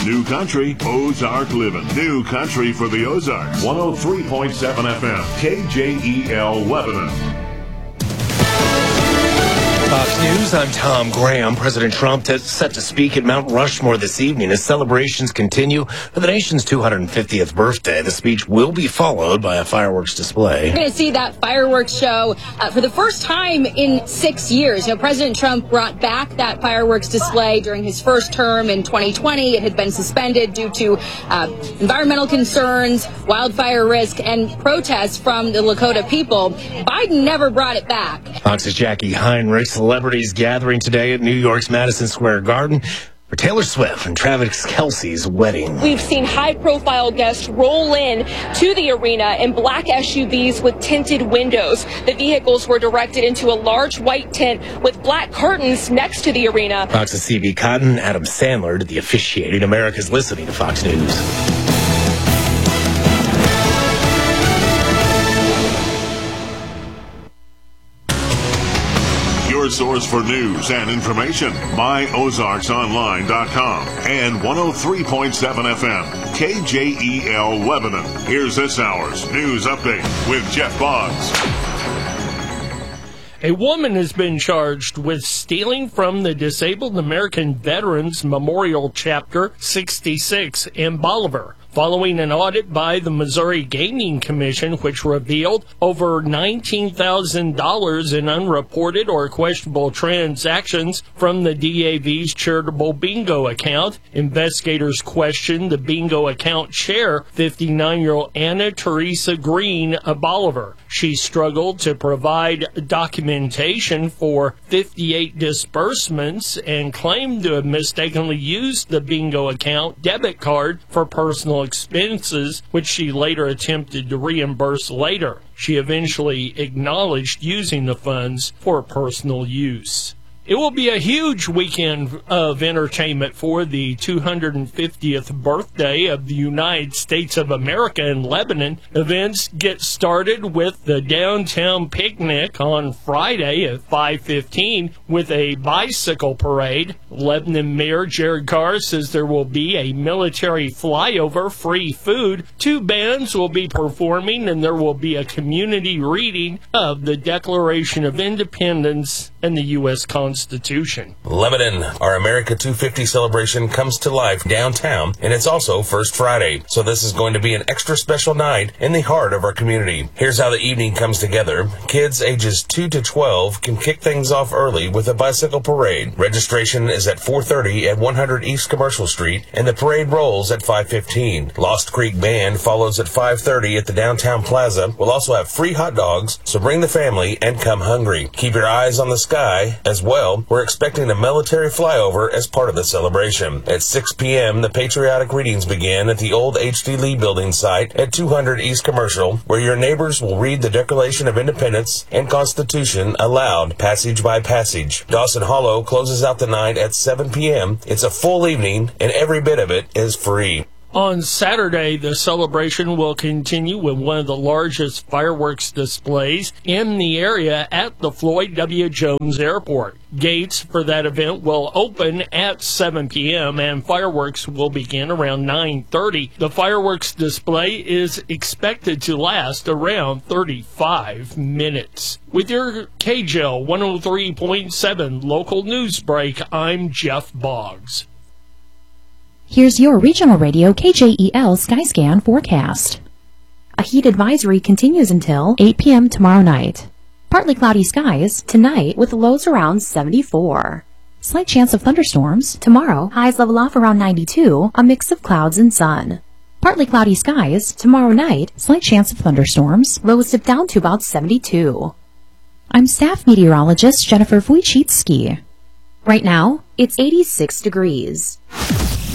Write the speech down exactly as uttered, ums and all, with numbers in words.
New Country, Ozark Living. New Country for the Ozarks. one oh three point seven F M, K J E L Lebanon. Fox News, I'm Tom Graham. President Trump is set to speak at Mount Rushmore this evening as celebrations continue for the nation's two hundred fiftieth birthday. The speech will be followed by a fireworks display. We're going to see that fireworks show uh, for the first time in six years. You know, President Trump brought back that fireworks display during his first term in twenty twenty. It had been suspended due to uh, environmental concerns, wildfire risk, and protests from the Lakota people. Biden never brought it back. Fox's Jackie Heinrich. Celebrities gathering today at New York's Madison Square Garden for Taylor Swift and Travis Kelce's wedding. We've seen high-profile guests roll in to the arena in black S U Vs with tinted windows. The vehicles were directed into a large white tent with black curtains next to the arena. Fox's C B Cotton, Adam Sandler did the officiating. America's listening to Fox News. Your source for news and information, my ozarks online dot com and one oh three point seven F M, K J E L Lebanon. Here's this hour's news update with Jeff Boggs. A woman has been charged with stealing from the Disabled American Veterans Memorial Chapter sixty-six in Bolivar, following an audit by the Missouri Gaming Commission, which revealed over nineteen thousand dollars in unreported or questionable transactions from the D A V's charitable bingo account. Investigators questioned the bingo account chair, fifty-nine-year-old Anna Teresa Green of Bolivar. She struggled to provide documentation for fifty-eight disbursements and claimed to have mistakenly used the bingo account debit card for personal expenses, which she later attempted to reimburse later. She eventually acknowledged using the funds for personal use. It will be a huge weekend of entertainment for the two hundred fiftieth birthday of the United States of America in Lebanon. Events get started with the downtown picnic on Friday at five fifteen with a bicycle parade. Lebanon Mayor Jared Carr says there will be a military flyover, free food. Two bands will be performing, and there will be a community reading of the Declaration of Independence and the U S Constitution. Lebanon, our America two fifty celebration comes to life downtown, and it's also First Friday, so this is going to be an extra special night in the heart of our community. Here's how the evening comes together. Kids ages two to twelve can kick things off early with a bicycle parade. Registration is at four thirty at one hundred East Commercial Street, and the parade rolls at five fifteen. Lost Creek Band follows at five thirty at the downtown plaza. We'll also have free hot dogs, so bring the family and come hungry. Keep your eyes on the sky as well. We're expecting a military flyover as part of the celebration. At six p.m., the patriotic readings begin at the old H D Lee building site at two hundred East Commercial, where your neighbors will read the Declaration of Independence and Constitution aloud, passage by passage. Dawson Hollow closes out the night at seven p.m. It's a full evening, and every bit of it is free. On Saturday, the celebration will continue with one of the largest fireworks displays in the area at the Floyd W. Jones Airport. Gates for that event will open at seven p.m. and fireworks will begin around nine thirty. The fireworks display is expected to last around thirty-five minutes. With your K J L one oh three point seven local news break, I'm Jeff Boggs. Here's your regional radio K J E L Skyscan forecast. A heat advisory continues until eight p.m. tomorrow night. Partly cloudy skies tonight with lows around seventy-four. Slight chance of thunderstorms tomorrow. Highs level off around ninety-two, a mix of clouds and sun. Partly cloudy skies tomorrow night. Slight chance of thunderstorms. Lows dip down to about seventy-two. I'm staff meteorologist Jennifer Wojcicki. Right now, it's eighty-six degrees.